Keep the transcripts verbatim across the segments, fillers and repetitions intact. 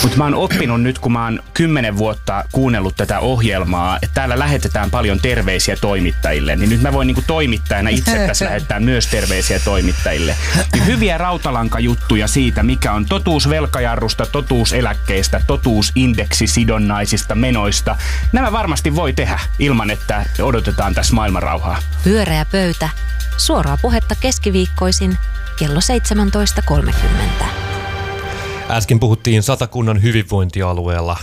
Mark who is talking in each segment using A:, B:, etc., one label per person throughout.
A: Mutta mä oon oppinut nyt, kun mä oon kymmenen vuotta kuunnellut tätä ohjelmaa, että täällä lähetetään paljon terveisiä toimittajille, niin nyt mä voin niinku toimittajana itse tässä lähettää myös terveisiä toimittajille. Niin hyviä rautalankajuttuja siitä, mikä on totuus velkajarrusta, totuus eläkkeistä, totuus indeksisidonnaisista menoista. Nämä varmasti voi tehdä ilman, että odotetaan tässä maailmanrauhaa.
B: Pyöreä pöytä. Suoraa puhetta keskiviikkoisin kello seitsemäntoista kolmekymmentä.
C: Äsken puhuttiin Satakunnan hyvinvointialueella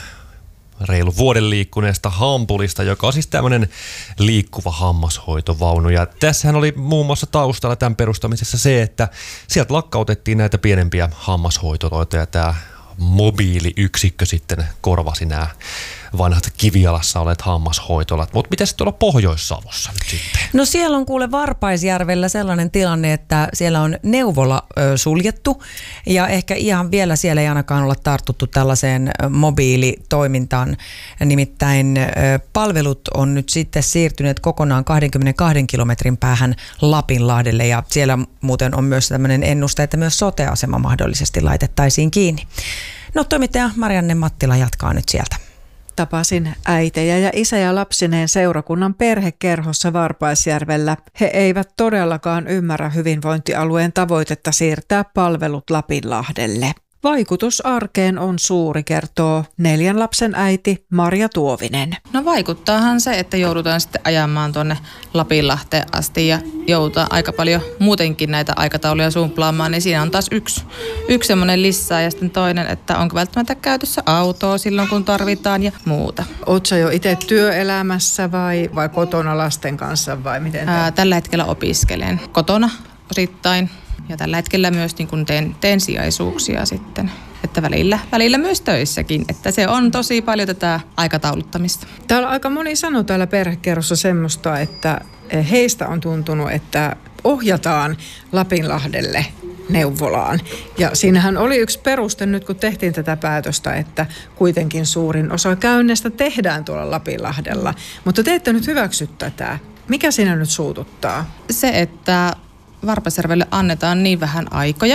C: reilu vuoden liikkuneesta Hampulista, joka on siis tämmöinen liikkuva hammashoitovaunu. Ja tässähän oli muun muassa taustalla tämän perustamisessa se, että sieltä lakkautettiin näitä pienempiä hammashoitoloita ja tämä mobiiliyksikkö sitten korvasi nämä vanhat Kivialassa olet hammashoitolat. Mutta mitäs tuolla Pohjois-Savossa nyt sitten?
D: No siellä on kuule Varpaisjärvellä sellainen tilanne, että siellä on neuvola ö, suljettu ja ehkä ihan vielä siellä ei ainakaan olla tartuttu tällaiseen ö, mobiilitoimintaan. Nimittäin ö, palvelut on nyt sitten siirtyneet kokonaan kaksikymmentäkaksi kilometrin päähän Lapinlahdelle ja siellä muuten on myös tämmöinen ennuste, että myös sote-asema mahdollisesti laitettaisiin kiinni. No toimittaja Marianne Mattila jatkaa nyt sieltä.
E: Tapasin äitejä ja isä ja lapsineen seurakunnan perhekerhossa Varpaisjärvellä. He eivät todellakaan ymmärrä hyvinvointialueen tavoitetta siirtää palvelut Lapinlahdelle. Vaikutus arkeen on suuri, kertoo neljän lapsen äiti Marja Tuovinen.
F: No vaikuttaahan se, että joudutaan sitten ajamaan tuonne Lapinlahteen asti ja joudutaan aika paljon muutenkin näitä aikatauluja sumplaamaan, niin siinä on taas yksi, yksi semmoinen lisää ja sitten toinen, että onko välttämättä käytössä autoa silloin kun tarvitaan ja muuta.
E: Ootko sä jo itse työelämässä vai, vai kotona lasten kanssa vai miten?
F: Ää, tällä hetkellä opiskelen kotona osittain. Ja tällä hetkellä myös niin kun teen, teen sijaisuuksia sitten, että välillä, välillä myös töissäkin, että se on tosi paljon tätä aikatauluttamista.
E: Täällä aika moni sanoo täällä perhekerrossa semmoista, että heistä on tuntunut, että ohjataan Lapinlahdelle neuvolaan. Ja siinähän oli yksi peruste nyt, kun tehtiin tätä päätöstä, että kuitenkin suurin osa käynneistä tehdään tuolla Lapinlahdella. Mutta te ette nyt hyväksy tätä. Mikä siinä nyt suututtaa?
F: Se, että Varpaisjärvelle annetaan niin vähän aikoja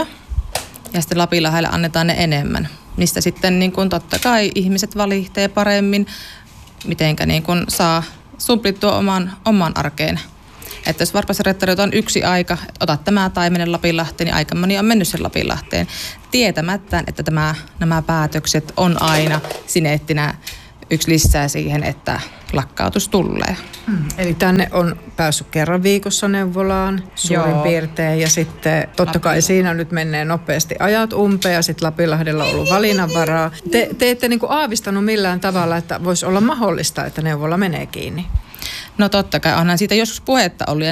F: ja sitten Lapinlahdelle annetaan ne enemmän. Mistä sitten niin kun totta kai ihmiset valittaa paremmin, mitenkä niin kun saa sumplittua oman, oman arkeen. Että jos Varpaisjärvelle tarjotaan yksi aika, että ota tämä tai mene Lapinlahteen, niin aika moni on mennyt sen Lapinlahteen tietämättä, että tämä, nämä päätökset on aina sineettinä yksi lisää siihen, että lakkautus tulee.
E: Hmm. Eli tänne on päässyt kerran viikossa neuvolaan suurin Joo. piirtein ja sitten totta kai siinä nyt menee nopeasti ajat umpeen ja sitten Lapinlahdella on ollut valinnanvaraa. Te, te ette niin kuin aavistanut millään tavalla, että voisi olla mahdollista, että neuvola menee kiinni?
F: No totta kai, onhan siitä joskus puhetta ollut ja